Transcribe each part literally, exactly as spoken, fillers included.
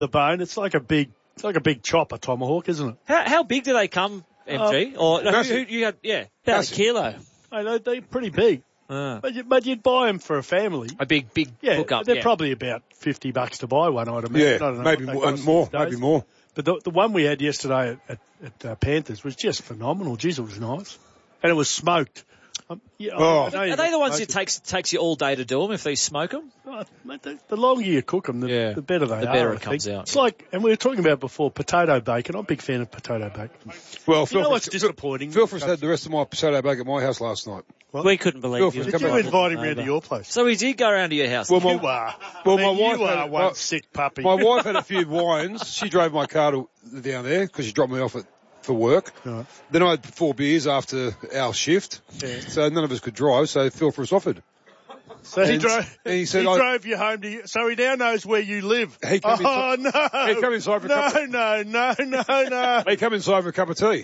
the bone. It's like a big, it's like a big chop, a tomahawk, isn't it? How, how big do they come, M G? Uh, or no, who, who, you had, yeah, About massive. a kilo. I know they're pretty big, Ah. but you, but you'd buy them for a family. A big, big Yeah, hook up. they're yeah. probably about fifty bucks to buy one. I'd imagine. Yeah, I don't know maybe what they more, cost more these days. maybe more. But the, the one we had yesterday at, at, at uh, Panthers was just phenomenal. Jeez, it was nice, and it was smoked. Um, yeah, Oh. I, I know Are you they the ones smoke it takes takes you all day to do them if they smoke them? Oh, mate, the, the longer you cook them, the, Yeah. the better they The are. better I it comes think. out, It's yeah. like, and we were talking about before, potato bacon. I'm a big fan of potato bacon. Well, You Phil, know what's disappointing? Phil had the rest of my potato bag at my house last night. What? We couldn't believe Phil, you. Did Did you invite him round to your place? So we did go around to your house. Well, my, You are. well, I mean, my wife you had, are one my, sick puppy. my wife had a few wines. She drove my car to, down there because she dropped me off at, for work. Right. Then I had four beers after our shift. Yeah. So none of us could drive, so Phil for us offered. So he And- drove. and he He, said, I- drove you home to. You, so he now knows where you live. He came oh inside- no! he came inside for a no, couple- no, no, no, no. Hey, come inside for a cup of tea.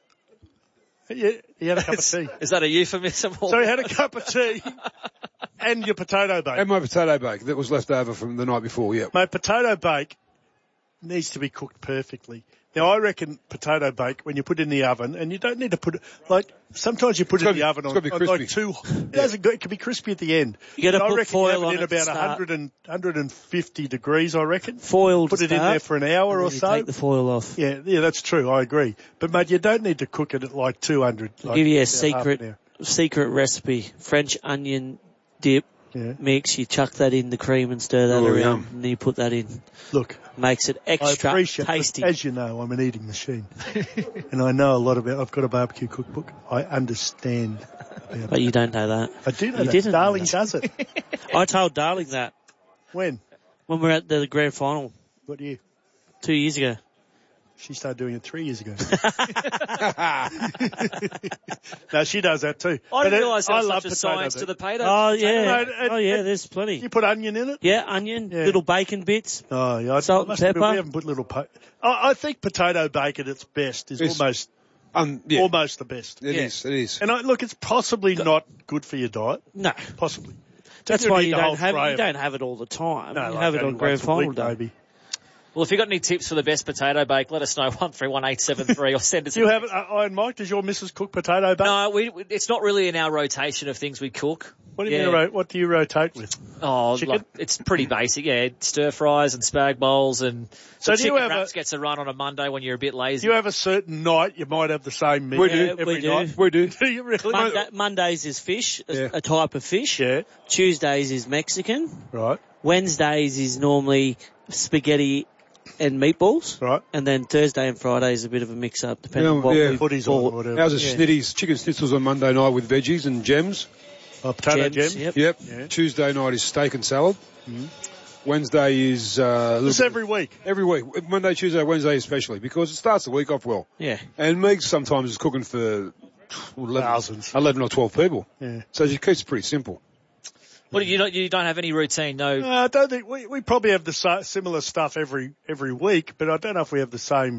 Yeah, he had a cup of tea. Is that a euphemism? So he had a cup of tea and your potato bake. And my potato bake that was left over from the night before, yeah. Mate, potato bake needs to be cooked perfectly. Now, I reckon potato bake, when you put it in the oven, and you don't need to put it, like, sometimes you put It's it in gotta the be- oven it's on, gotta be on crispy. like two, it, hasn't got, it can be crispy at the end. You gotta But I put reckon foil you have on it in it to about start. one hundred and, one hundred fifty degrees, I reckon. Foil Put to it in start, there for an hour and or then you so. take the foil off. Yeah, yeah, that's true. I agree. But mate, you don't need to cook it at like two hundred. I'll Like give you a about half an secret, hour. secret recipe. French onion dip Yeah. mix. You chuck that in the cream and stir that Oh, around, yum. and then you put that in. Look, Makes it I extra appreciate, tasty. as you know, I'm an eating machine. And I know a lot about, I've got a barbecue cookbook. I understand. about But you don't know that. I do know You that. didn't know Darling that. does it. I told Darling that When? when we were at the grand final What year? two years ago. She started doing it three years ago. No, she does that too. I But didn't it- realise there I was love such a potato science to bake. the potato. Oh yeah, No, it- oh yeah. it- There's plenty. You put onion in it? Yeah, onion, Yeah. little bacon bits. Oh, yeah. I, Salt I must and admit, pepper. we haven't put little po- I, I think potato bake at its best is It's- almost, Um, yeah, almost the best. it is, Yeah. it is. And I, look, it's possibly not good for your diet. No, Possibly. that's You why need you the whole don't have tray you of- don't have it all the time. No, you like have it only on grand once a final week, day. maybe. Well, if you've got any tips for the best potato bake, let us know, one three one eight seven three, or send us Do you a have it, uh, Iron Mike? Does your missus cook potato bake? No, we, we, it's not really in our rotation of things we cook. What do you Yeah. mean, ro- what do you rotate with? Oh, Chicken? like, it's pretty basic, yeah. Stir fries and spag bowls and So the do you chicken have wraps a- gets a run on a Monday when you're a bit lazy. Do you have a certain night you might have the same meal We do. every We do. night? We do. Do you really? Monday, Mondays is fish, a, Yeah. a type of fish. Yeah, Tuesdays is Mexican. right, Wednesdays is normally spaghetti and meatballs. right. And then Thursday and Friday is a bit of a mix-up, depending Yeah, on what yeah. we Footies bought. or whatever. Ours are Yeah. snitties, chicken schnitzels on Monday night with veggies and gems. Oh, potato Gems, gem. yep. Yep. Yeah. Tuesday night is steak and salad. Wednesday is uh, a little This bit- every week. every week. Monday, Tuesday, Wednesday especially because it starts the week off well. Yeah. And Meg sometimes is cooking for eleven, Thousands. eleven or twelve people. Yeah. So she keeps it pretty simple. What do you don't you don't have any routine? No. Uh, I don't think we we probably have the sa- similar stuff every every week, but I don't know if we have the same.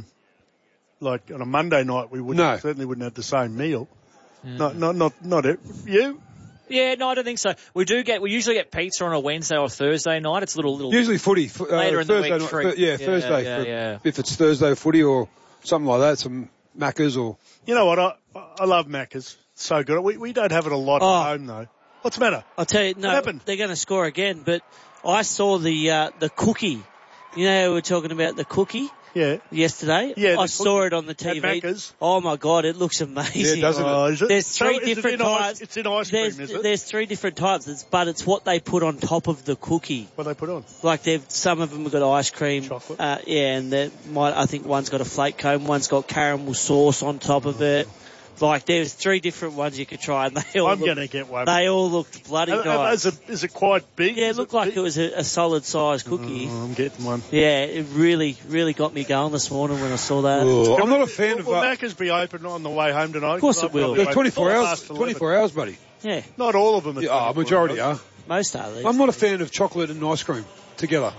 Like on a Monday night, we wouldn't No. certainly wouldn't have the same meal. Not not not not it. You? Yeah, no, I don't think so. We do get we usually get pizza on a Wednesday or Thursday night. It's a little little. Usually footy. f- Uh, Later in the Thursday week, night, treat. th- yeah, Yeah, Thursday. yeah, for- yeah. If it's Thursday footy or something like that, some Maccas or You know what? I I love Macca's. So good. We we don't have it a lot Oh. at home though. What's the matter? I'll tell you, no, What happened? they're going to score again, but I saw the, uh, the cookie. You know how we were talking about the cookie Yeah. yesterday? Yeah, the I saw cookie it on the T at V. Macca's. Oh my God, it looks amazing. Yeah, doesn't it? Oh, is it? There's So three is it different in ice- types. It's in ice cream, There's, is it? there's three different types, it's, but it's what they put on top of the cookie. What they put on? Like they've, some of them have got ice cream. Chocolate. Uh, yeah, and they might, I think one's got a flake cone, one's got caramel sauce on top of it. Like there's three different ones you could try, and they all I'm look, going to get one. they all looked bloody Uh, uh, nice. Is it, is it quite big? Yeah, it Is looked like big? it was a, a solid sized cookie. Oh, I'm getting one. Yeah, it really, really got me going this morning when I saw that. Oh, I'm not a fan Will, of. will Uh, Macca's be open on the way home tonight? Of course I'll it will. probably they're wait twenty-four till hours. past eleven. twenty-four hours, buddy. Yeah, Not all of them. Are Yeah, oh, twenty-four majority hours. are. most are these. I'm not a fan of chocolate and ice cream together.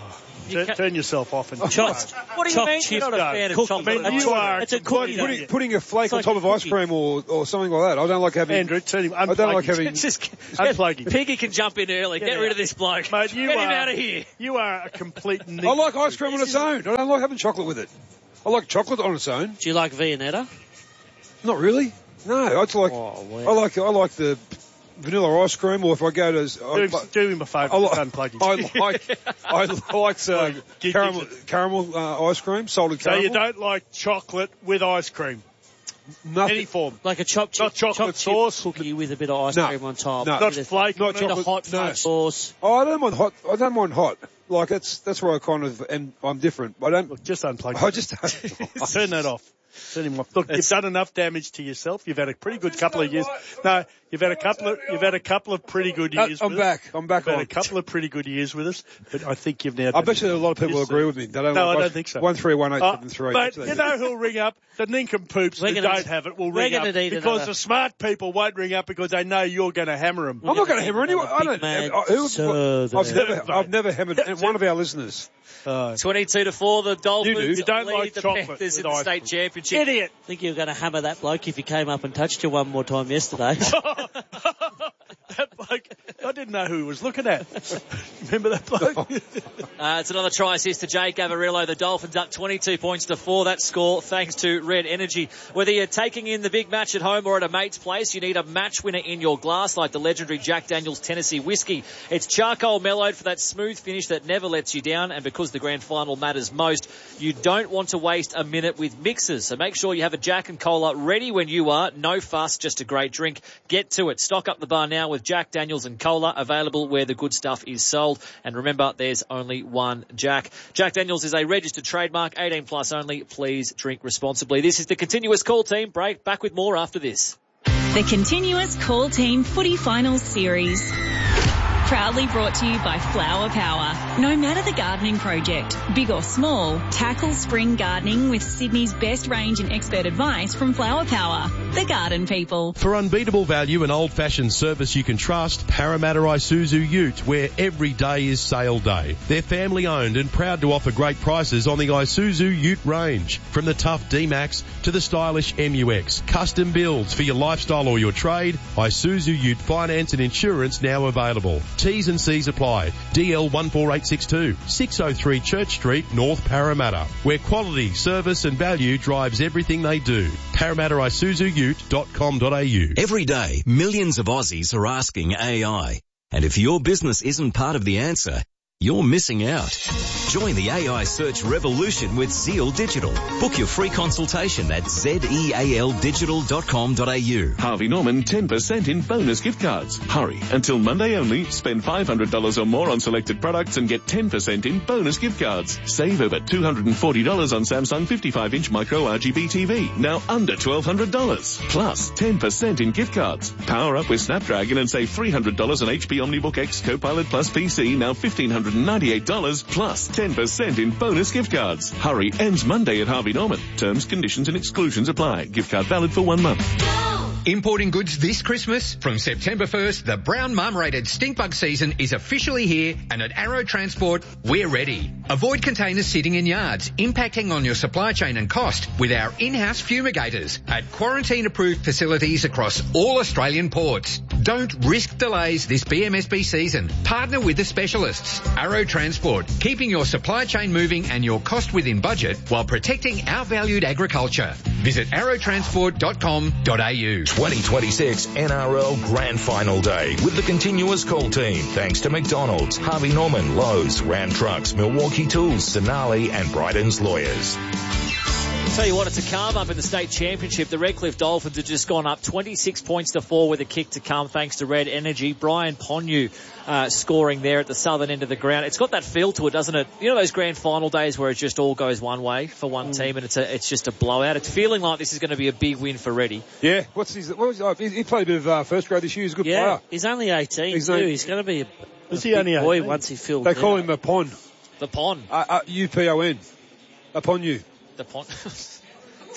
Turn, can't- turn yourself off and Chopped. What do you Chopped mean chip, you're not a no, fan of cookie. chocolate? I mean, ice you cream? are It's a completely cookie. Putting, putting a flake It's on like top a of ice cookie. cream or, or something like that. I don't like having. Andrew, turn him. I don't like Unplug having. him. Just, Unplug him. Piggy can jump in early. Get Yeah. rid of this bloke. Mate, you Get are, him out of here. You are a complete nick. I like ice cream on its own. I don't like having chocolate with it. I like chocolate on its own. Do you like Viennetta? Not really. No, I just like. Oh, wow. I like. I like the vanilla ice cream. Or if I go to. I, Do, do him a favour. I, Just like, unplug him. I like. I like uh, Give- caramel, caramel uh, ice cream, salted So caramel. you don't like chocolate with ice cream, Nothing. any form. Like a chopped chip, Not chocolate chopped chip sauce. cookie with a bit of ice No. cream on top. No. Not With a- flake. Not on it. with a chocolate. hot no. fudge sauce. Oh, I don't mind hot. I don't mind hot. Like that's that's where I kind of am. I'm different. I don't. Look, just unplug I him. just. Turn that off. Turn him off. Look, you've done enough damage to yourself. You've had a pretty good couple of years. No, you've had a couple of you've had a couple of pretty good Uh, years. I'm with back. Us. I'm back You've on. had a couple of pretty good years with us, but I think you've now. I bet you a lot of people Yes, agree sir. with me. They don't No, like I ice- don't think so. One three one eight Uh, seven three. But you know who'll ring up? The nincompoops We're that gonna- don't have it will we're ring gonna up need because another- the smart people won't ring up because they know you're going to hammer them. I'm not going to hammer anyone. I Big don't. man I, who, serve I've it. never. I've never hammered one of our listeners. Uh, twenty-two to four, the Dolphins You do. You don't lead like the chocolate Panthers with in the ice state championship. idiot. I think you were going to hammer that bloke if he came up and touched you one more time yesterday. That bloke, I didn't know who he was looking at. Remember that bloke? Uh, it's another try assist to Jake Avarillo. The Dolphins up twenty-two points to four. That score thanks to Red Energy. Whether you're taking in the big match at home or at a mate's place, you need a match winner in your glass like the legendary Jack Daniel's Tennessee Whiskey. It's charcoal mellowed for that smooth finish that never lets you down, and because the grand final matters most, you don't want to waste a minute with mixers. So make sure you have a Jack and Cola ready when you are. No fuss, just a great drink. Get to it. Stock up the bar now with Jack Daniel's and Cola, available where the good stuff is sold. And remember, there's only one Jack. Jack Daniel's is a registered trademark, eighteen plus only. Please drink responsibly. This is the Continuous Call Team. Break back with more after this. The Continuous Call Team Footy Finals Series. Proudly brought to you by Flower Power. No matter the gardening project, big or small, tackle spring gardening with Sydney's best range and expert advice from Flower Power. The garden people. For unbeatable value and old-fashioned service you can trust, Parramatta Isuzu Ute, where every day is sale day. They're family-owned and proud to offer great prices on the Isuzu Ute range. From the tough D-Max to the stylish M U X. Custom builds for your lifestyle or your trade. Isuzu Ute finance and insurance now available. T's and C's apply. D L one four eight six two, six oh three Church Street, North Parramatta, where quality, service and value drives everything they do. Parramatta Isuzu Ute dot com dot a u. Every day, millions of Aussies are asking A I. And if your business isn't part of the answer, you're missing out. Join the A I search revolution with Zeal Digital. Book your free consultation at zeal digital dot com dot a u. Harvey Norman ten percent in bonus gift cards. Hurry. Until Monday only, spend five hundred dollars or more on selected products and get ten percent in bonus gift cards. Save over two hundred forty dollars on Samsung fifty-five inch micro R G B T V, now under twelve hundred dollars. Plus ten percent in gift cards. Power up with Snapdragon and save three hundred dollars on H P OmniBook X Copilot Plus P C, now fifteen hundred ninety-eight dollars plus ten percent in bonus gift cards. Hurry, ends Monday at Harvey Norman. Terms, conditions and exclusions apply. Gift card valid for one month. Importing goods this Christmas? From September first, the brown mum-rated stinkbug season is officially here, and at Arrow Transport, we're ready. Avoid containers sitting in yards, impacting on your supply chain and cost with our in-house fumigators at quarantine-approved facilities across all Australian ports. Don't risk delays this B M S B season. Partner with the specialists. Arrow Transport, keeping your supply chain moving and your cost within budget while protecting our valued agriculture. Visit arrow transport dot com dot a u. twenty twenty-six N R L Grand Final Day with the Continuous Call Team. Thanks to McDonald's, Harvey Norman, Lowe's, Ram Trucks, Milwaukee Tools, Sonali and Bryden's Lawyers. Tell you what, it's a calm up in the state championship. The Redcliffe Dolphins have just gone up twenty-six points to four with a kick to come thanks to Red Energy. Brian Ponyu uh, scoring there at the southern end of the ground. It's got that feel to it, doesn't it? You know those grand final days where it just all goes one way for one mm. team and it's a, it's just a blowout. It's feeling like this is going to be a big win for Reddy. Yeah, what's his? What was, oh, he, he played a bit of uh, first grade this year. He's a good yeah, player. He's only eighteen He's too. only- He's going to be a, Is a he big only boy eighteen? once he fills They call out. him a pon. The Pon. Uh, uh, U P O N. Upon you. The Pon.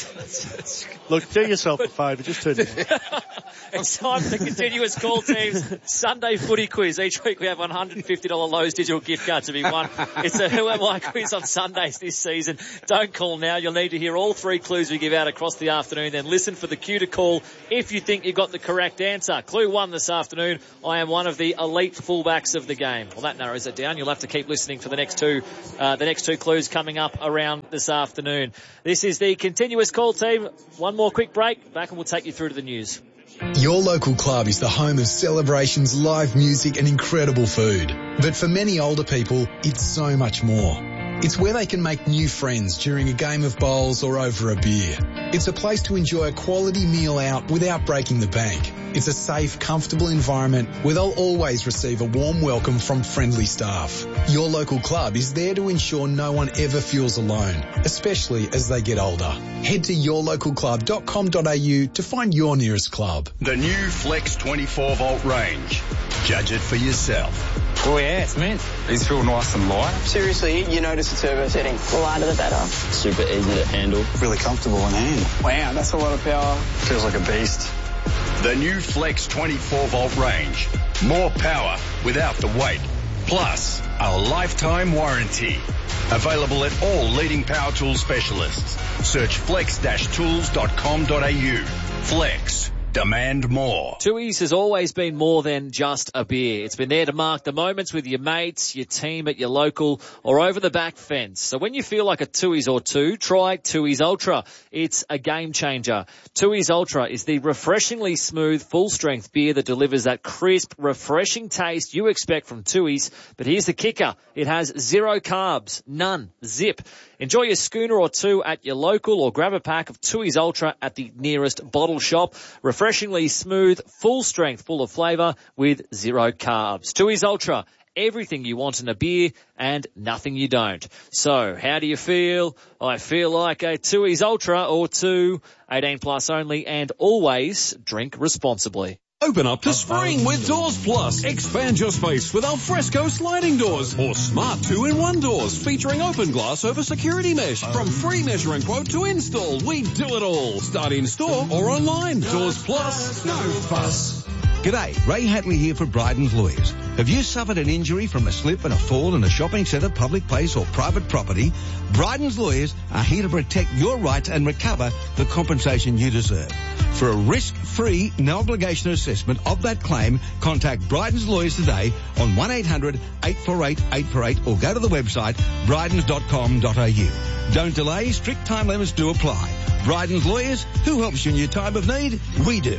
Look, do yourself a favour. Just turn it on. It's time for the continuous call teams Sunday footy quiz. Each week we have one hundred fifty dollars Lowe's digital gift card to be won. It's a Who Am I quiz on Sundays this season. Don't call now. You'll need to hear all three clues we give out across the afternoon. Then listen for the cue to call if you think you got the correct answer. Clue one this afternoon. I am one of the elite fullbacks of the game. Well, that narrows it down. You'll have to keep listening for the next two, uh, the next two clues coming up around this afternoon. This is the continuous call team. One more quick break. Back and we'll take you through to the news. Your local club is the home of celebrations, live music and incredible food. But for many older people, it's so much more. It's where they can make new friends during a game of bowls or over a beer. It's a place to enjoy a quality meal out without breaking the bank. It's a safe, comfortable environment where they'll always receive a warm welcome from friendly staff. Your local club is there to ensure no one ever feels alone, especially as they get older. Head to your local club dot com dot a u to find your nearest club. The new Flex twenty-four volt range. Judge it for yourself. Oh yeah, it's mint. These feel nice and light. Seriously, you notice the turbo setting. The lighter the better. Super easy to handle. Really comfortable in hand. Wow, that's a lot of power. Feels like a beast. The new Flex twenty-four volt range. More power without the weight. Plus, a lifetime warranty. Available at all leading power tool specialists. Search flex dash tools dot com dot a u. Flex. Demand more. Tooheys has always been more than just a beer. It's been there to mark the moments with your mates, your team at your local, or over the back fence. So when you feel like a Tooheys or two, try Tooheys Ultra. It's a game changer. Tooheys Ultra is the refreshingly smooth, full-strength beer that delivers that crisp, refreshing taste you expect from Tooheys. But here's the kicker. It has zero carbs. None. Zip. Enjoy your schooner or two at your local or grab a pack of Tooheys Ultra at the nearest bottle shop. Refreshingly smooth, full strength, full of flavour with zero carbs. Tooheys Ultra, everything you want in a beer and nothing you don't. So, how do you feel? I feel like a Tooheys Ultra or two, eighteen plus only, and always drink responsibly. Open up to spring with Doors Plus. Expand your space with Alfresco sliding doors or smart two-in-one doors featuring open glass over security mesh. From free measuring quote to install, we do it all. Start in store or online. Doors Plus, no fuss. G'day, Ray Hatley here for Bryden's Lawyers. Have you suffered an injury from a slip and a fall in a shopping centre, public place or private property? Bryden's Lawyers are here to protect your rights and recover the compensation you deserve. For a risk-free, no-obligation assessment of that claim, contact Bryden's Lawyers today on one eight hundred eight four eight eight four eight or go to the website brydens dot com dot a u. Don't delay, strict time limits do apply. Bryden's Lawyers, who helps you in your time of need? We do.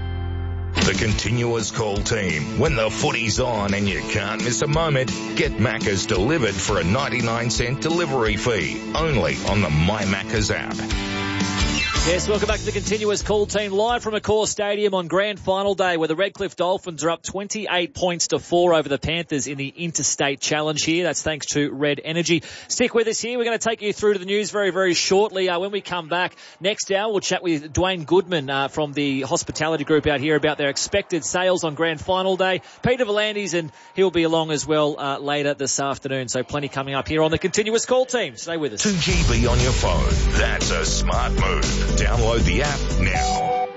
The continuous call team. When the footy's on and you can't miss a moment, get Macca's delivered for a ninety-nine cent delivery fee. Only on the My Macca's app. Yes, welcome back to the continuous call team live from Accor Stadium on grand final day where the Redcliffe Dolphins are up twenty-eight points to four over the Panthers in the Interstate Challenge here. That's thanks to Red Energy. Stick with us here. We're going to take you through to the news very, very shortly. Uh, when we come back next hour, we'll chat with Dwayne Goodman uh, from the hospitality group out here about their expected sales on grand final day. Peter Volandis, and he'll be along as well uh, later this afternoon. So plenty coming up here on the continuous call team. Stay with us. two G B on your phone. That's a smart move. Download the app now.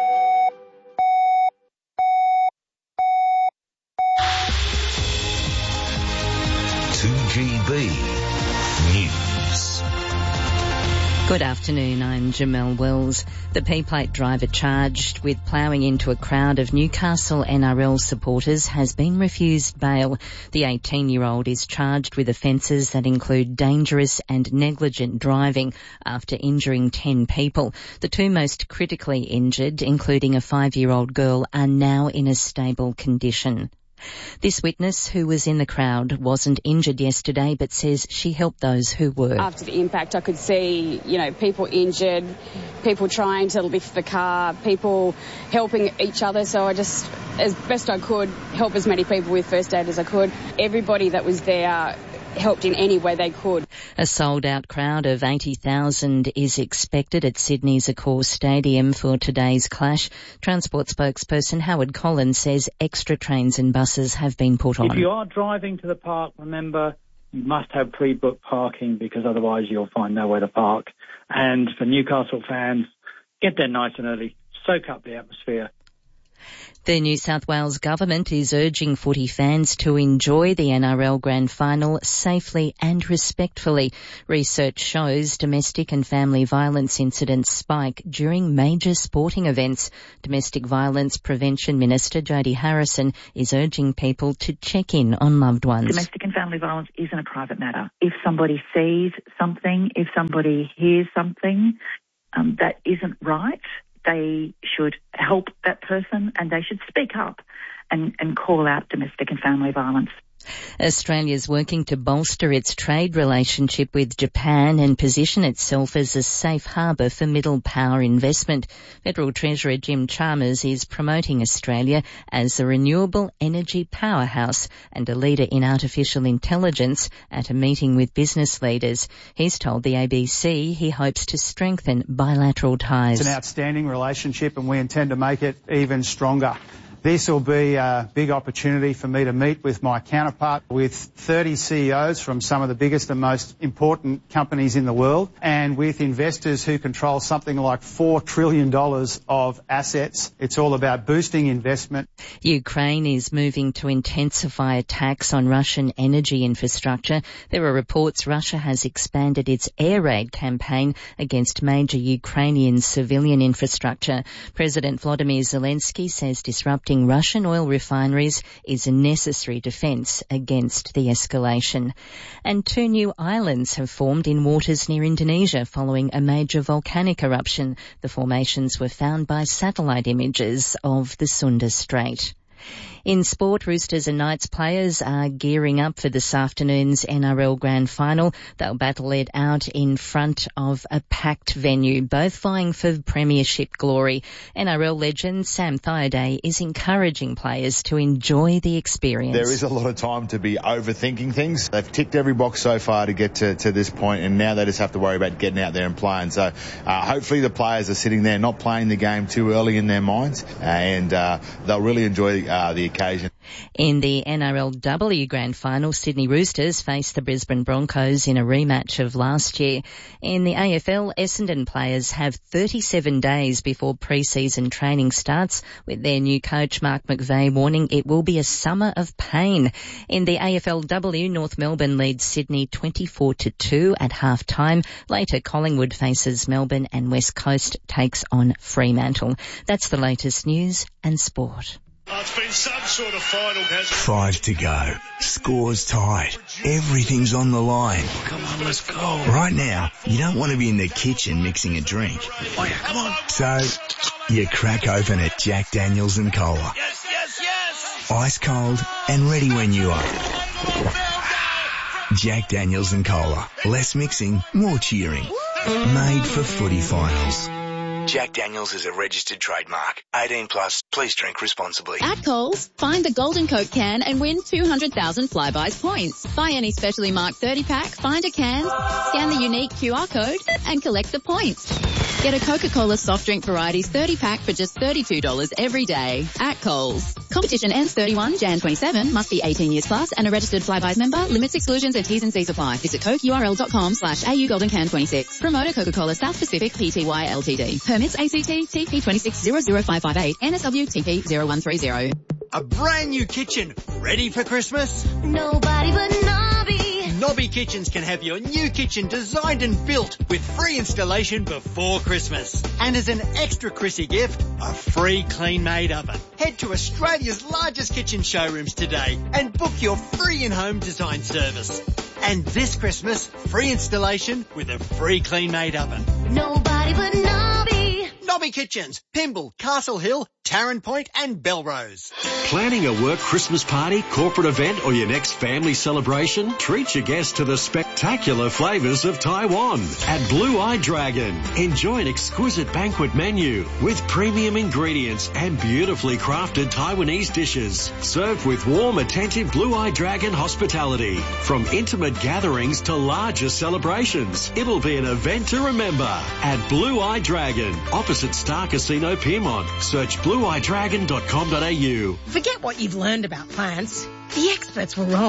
two G B News. Good afternoon, I'm Jamelle Wells. The P-Plate driver charged with ploughing into a crowd of Newcastle N R L supporters has been refused bail. The eighteen-year-old is charged with offences that include dangerous and negligent driving after injuring ten people. The two most critically injured, including a five-year-old girl, are now in a stable condition. This witness, who was in the crowd, wasn't injured yesterday but says she helped those who were. After the impact, I could see, you know, people injured, people trying to lift the car, people helping each other. So I just, as best I could, help as many people with first aid as I could. Everybody that was there helped in any way they could. A sold-out crowd of eighty thousand is expected at Sydney's Accor Stadium for today's clash. Transport spokesperson Howard Collins says extra trains and buses have been put on. If you are driving to the park, remember You must have pre-booked parking because otherwise you'll find nowhere to park. And for Newcastle fans, get there nice and early. Soak up the atmosphere. The New South Wales government is urging footy fans to enjoy the N R L Grand Final safely and respectfully. Research shows domestic and family violence incidents spike during major sporting events. Domestic Violence Prevention Minister Jodie Harrison is urging people to check in on loved ones. Domestic and family violence isn't a private matter. If somebody sees something, if somebody hears something um, that isn't right, they should help that person and they should speak up and, and call out domestic and family violence. Australia is working to bolster its trade relationship with Japan and position itself as a safe harbour for middle power investment. Federal Treasurer Jim Chalmers is promoting Australia as a renewable energy powerhouse and a leader in artificial intelligence at a meeting with business leaders. He's told the A B C he hopes to strengthen bilateral ties. It's an outstanding relationship and we intend to make it even stronger. This will be a big opportunity for me to meet with my counterpart, with thirty C E Os from some of the biggest and most important companies in the world, and with investors who control something like four trillion dollars of assets. It's all about boosting investment. Ukraine is moving to intensify attacks on Russian energy infrastructure. There are reports Russia has expanded its air raid campaign against major Ukrainian civilian infrastructure. President Volodymyr Zelensky says disrupting Russian oil refineries is a necessary defence against the escalation. And two new islands have formed in waters near Indonesia following a major volcanic eruption. The formations were found by satellite images of the Sunda Strait. In sport, Roosters and Knights players are gearing up for this afternoon's N R L Grand Final. They'll battle it out in front of a packed venue, both vying for premiership glory. N R L legend Sam Thaiday is encouraging players to enjoy the experience. There is a lot of time to be overthinking things. They've ticked every box so far to get to, to this point, and now they just have to worry about getting out there and playing. So uh, hopefully the players are sitting there not playing the game too early in their minds, and uh, they'll really enjoy uh, the occasion. In the N R L W Grand Final, Sydney Roosters face the Brisbane Broncos in a rematch of last year. In the A F L, Essendon players have thirty-seven days before pre-season training starts, with their new coach Mark McVeigh warning it will be a summer of pain. In the A F L W, North Melbourne leads Sydney twenty-four to two at half-time. Later, Collingwood faces Melbourne and West Coast takes on Fremantle. That's the latest news and sport. Oh, it's been some sort of final, hasn't it? Five to go. Score's tied. Everything's on the line. Come on, let's go. Right now, you don't want to be in the kitchen mixing a drink. Oh, yeah, come on. So, you crack open a Jack Daniels and Cola. Yes, yes, yes. Ice cold and ready when you are. Jack Daniels and Cola. Less mixing, more cheering. Made for footy finals. Jack Daniels is a registered trademark. eighteen plus, please drink responsibly. At Coles, find the Golden Coke can and win two hundred thousand Flybuys points. Buy any specially marked thirty pack, find a can, scan the unique Q R code and collect the points. Get a Coca-Cola soft drink varieties thirty pack for just thirty-two dollars every day at Coles. Competition ends thirty-first January twenty-seven, must be eighteen years plus and a registered Flybuys member. Limits, exclusions and T's and C's apply. Visit cokeurl.com slash AU Golden Can twenty-six. Promoter Coca-Cola South Pacific Pty Ltd. Permits A C T T P twenty-six zero zero five five eight N S W T P zero one three zero. A brand new kitchen ready for Christmas? Nobody but Nobby. Nobby Kitchens can have your new kitchen designed and built with free installation before Christmas. And as an extra Chrissy gift, a free clean-made oven. Head to Australia's largest kitchen showrooms today and book your free in-home design service. And this Christmas, free installation with a free clean-made oven. Nobody but Nobby. Nobby Kitchens, Pymble, Castle Hill, Tarrant Point and Belrose. Planning a work Christmas party, corporate event or your next family celebration? Treat your guests to the spectacular flavours of Taiwan at Blue Eye Dragon. Enjoy an exquisite banquet menu with premium ingredients and beautifully crafted Taiwanese dishes served with warm, attentive Blue Eye Dragon hospitality. From intimate gatherings to larger celebrations, it'll be an event to remember at Blue Eye Dragon, opposite Star Casino Pyrmont. Search blue eye dragon dot com dot a u. Forget what you've learned about plants. The experts were wrong.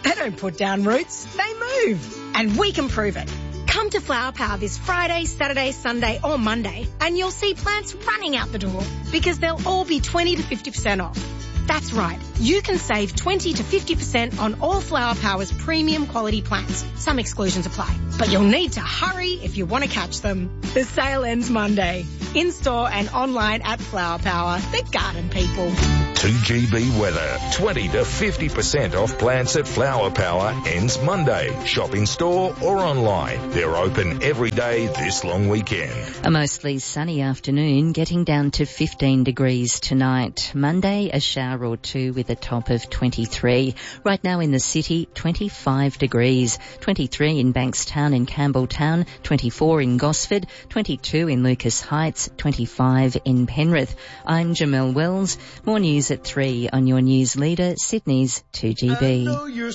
They don't put down roots, they move. And we can prove it. Come to Flower Power this Friday, Saturday, Sunday or Monday and you'll see plants running out the door because they'll all be twenty to fifty percent off. That's right. You can save twenty to fifty percent on all Flower Power's premium quality plants. Some exclusions apply. But you'll need to hurry if you want to catch them. The sale ends Monday. In-store and online at Flower Power. The garden people. two G B weather. twenty to fifty percent off plants at Flower Power ends Monday. Shop in store or online. They're open every day this long weekend. A mostly sunny afternoon, getting down to fifteen degrees tonight. Monday, a shower or two with a top of twenty-three. Right now in the city, twenty-five degrees. twenty-three in Bankstown and Campbelltown, twenty-four in Gosford, twenty-two in Lucas Heights, twenty-five in Penrith. I'm Jamelle Wells. More news at three on your news leader, Sydney's two G B.